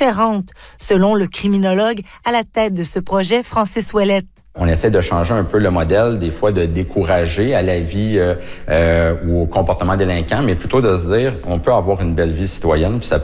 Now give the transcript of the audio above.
différentes, selon le criminologue à la tête de ce projet, Francis Ouellette. On essaie de changer un peu le modèle, des fois de décourager à la vie ou au comportement délinquant, mais plutôt de se dire on peut avoir une belle vie citoyenne, puis ça